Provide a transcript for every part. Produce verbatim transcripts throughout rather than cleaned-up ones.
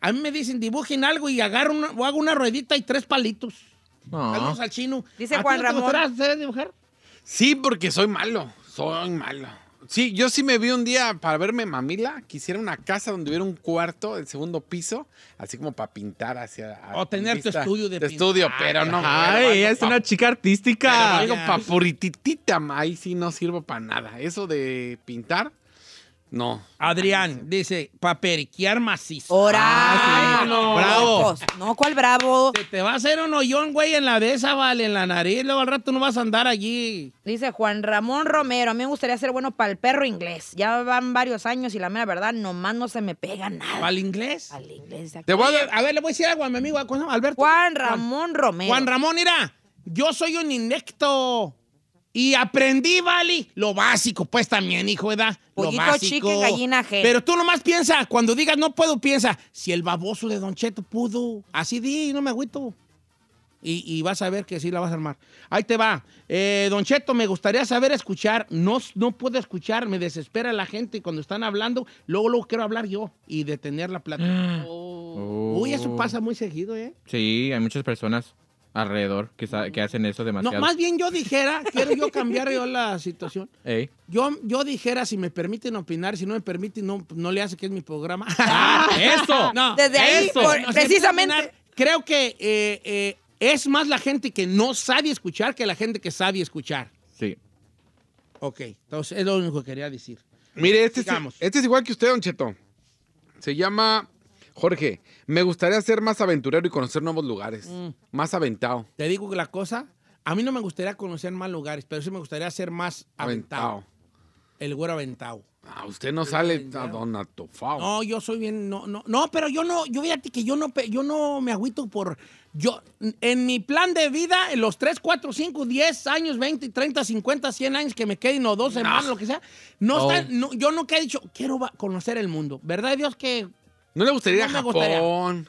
A mí me dicen dibujen algo y agarro una, o hago una ruedita y tres palitos. No. Saludos al chino. Dice ¿A Juan ti no te Ramón. gustaría hacer dibujar? Sí, porque soy malo. Soy malo. Sí, yo sí me vi un día para verme mamila. Quisiera una casa donde hubiera un cuarto, el segundo piso, así como para pintar hacia. O tener tu estudio de de pintar. estudio, pero no. Ay, pero ella algo es pa- una chica pero artística. algo ya. para purititita, ahí sí no sirvo para nada. Eso de pintar, no. Adrián dice, pa' periquear macizo. ¡Hora! Ah, sí. no. Bravo. Pues, no, ¿cuál bravo? Te, te va a hacer un hoyón, güey, en la de esa, vale, en la nariz. Luego al rato no vas a andar allí. Dice Juan Ramón Romero, a mí me gustaría ser bueno para el perro inglés. Ya van varios años y la mera verdad, nomás no se me pega nada. ¿Al inglés? Al inglés. Te voy a Oye, dar. a ver, le voy a decir algo a mi amigo, ¿cómo se llama? Alberto. Juan Ramón Romero. Juan Ramón, mira, yo soy un inecto y aprendí, vale, lo básico, pues también, hijo, ¿verdad? Lo Pollito básico. chicken, gallina G. Pero tú nomás piensa, cuando digas no puedo, piensa, si el baboso de Don Cheto pudo, así di, no me agüito. Y, y vas a ver que sí la vas a armar. Ahí te va. Eh, Don Cheto, me gustaría saber escuchar. No, no puedo escuchar, me desespera la gente cuando están hablando. Luego, luego quiero hablar yo y detener la plática. Oh. Uy, eso pasa muy seguido, ¿eh? Sí, hay muchas personas alrededor que, sa- que hacen eso No, demasiado. más bien yo dijera, quiero yo cambiar yo la situación. Ey. Yo, yo dijera, si me permiten opinar, si no me permiten, no, no le hace que es mi programa. ¡Eso! No, Desde ahí, eso. por- No, si precisamente. me permiten opinar, creo que eh, eh, es más la gente que no sabe escuchar que la gente que sabe escuchar. Sí. Ok, entonces es lo único que quería decir. Mire, este es, Sigamos. este es igual que usted, Don Cheto. Se llama Jorge. Me gustaría ser más aventurero y conocer nuevos lugares. Más aventado. Te digo que la cosa, a mí no me gustaría conocer más lugares, pero sí me gustaría ser más aventado. Aventado. El güero aventado. Ah, usted no sale a Don Atofao. No, yo soy bien, no, no, no, pero yo no, yo fíjate que yo no, pe- yo no me agüito por, yo, en mi plan de vida, en los tres, cuatro, cinco, diez años, veinte, treinta, cincuenta, cien años que me queden o dos semanas, lo que sea, no, Oh. está, no, yo nunca he dicho, quiero va- conocer el mundo, ¿verdad, Dios? Que ¿No le gustaría ir No a me gustaría. Japón?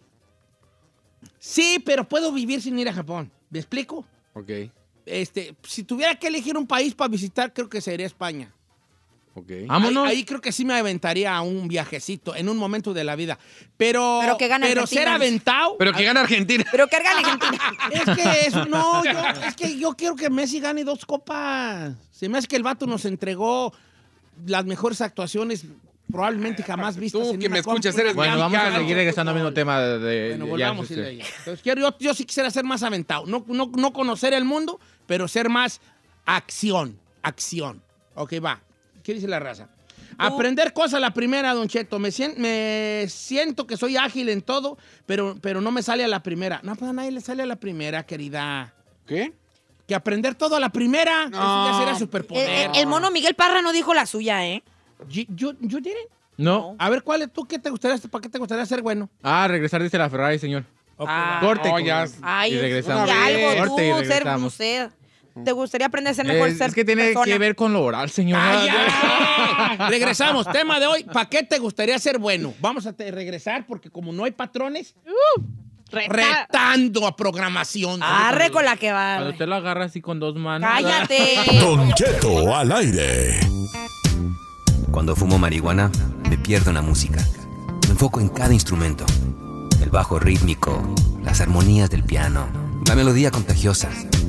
sí, pero puedo vivir sin ir a Japón, ¿me explico? Ok, Este, si tuviera que elegir un país para visitar, creo que sería España. ok. Vámonos. Ahí, ahí creo que sí me aventaría a un viajecito en un momento de la vida. Pero, Pero que gane pero Argentina, ser dice. aventado. Pero que gana Argentina. Pero cargan Argentina. Es que eso, no, yo, es que yo quiero que Messi gane dos copas. Se me hace que el vato nos entregó las mejores actuaciones probablemente jamás vistas. Tú en que una me escuchas, compa. eres Bueno, vamos a mexicano. seguir regresando al mismo tema de... de- Bueno, ya, volvamos sí, a ir sí. de ahí. Entonces, quiero, yo, yo sí quisiera ser más aventado. No, no, no conocer el mundo, pero ser más acción. Acción. Ok, va. ¿Qué dice la raza? Aprender cosas la primera, Don Cheto. Me, sien- me siento que soy ágil en todo, pero, pero no me sale a la primera. No, pues a nadie le sale a la primera, querida. ¿Qué? Que aprender todo a la primera, eso ya sería El, superpoder. el- el mono Miguel Parra no dijo la suya, ¿eh? Yo, yo, yo diré. No. A ver, ¿cuál es tú? ¿Qué te gustaría, ¿para qué te gustaría ser bueno? Ah, regresar dice la Ferrari, señor. Ok, Ah. va. Corte. Oh, con- ya. Ay, Y regresamos. y algo, Corte y tú, ser, no regresamos. sé. ¿Te gustaría aprender a ser mejor Es, ser es que tiene persona? que ver con lo oral, señor. ¡Ay, ya! Regresamos. Tema de hoy. ¿Para qué te gustaría ser bueno? Vamos a te- regresar porque como no hay patrones, retando a programación. Arre con la que Cuando va. usted lo agarra así con dos manos. Cállate. Don Cheto al aire. Cuando fumo marihuana, me pierdo en la música. Me enfoco en cada instrumento. El bajo rítmico, las armonías del piano, la melodía contagiosa.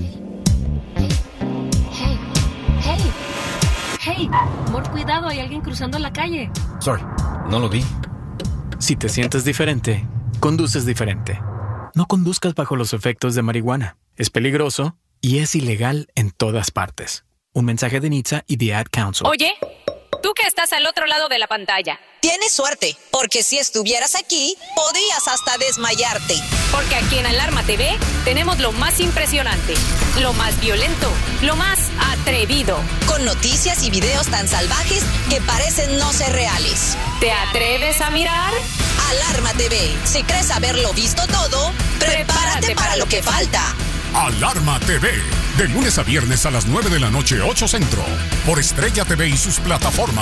Hey, hey, hey, amor, cuidado, hay alguien cruzando la calle. Sorry, no lo vi. Si te sientes diferente, conduces diferente. No conduzcas bajo los efectos de marihuana. Es peligroso y es ilegal en todas partes. Un mensaje de N H T S A y The Ad Council. Oye, tú que estás al otro lado de la pantalla. Tienes suerte, porque si estuvieras aquí, podrías hasta desmayarte. Porque aquí en Alarma T V tenemos lo más impresionante, lo más violento, lo más atrevido. Con noticias y videos tan salvajes que parecen no ser reales. ¿Te atreves a mirar? Alarma T V. Si crees haberlo visto todo, prepárate para lo que falta. Alarma T V. De lunes a viernes a las nueve de la noche, ocho Centro. Por Estrella T V y sus plataformas.